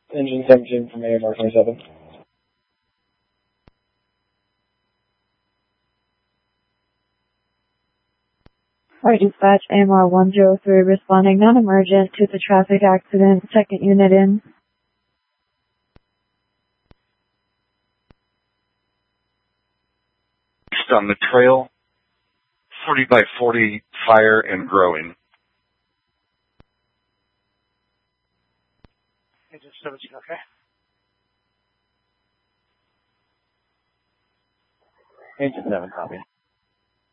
Engine 17 from AMR 27. Alright, dispatch AMR 103 responding non-emergent to the traffic accident. Second unit in. On the trail, 40 by 40 fire and growing. Engine 17, okay. Engine 7, copy.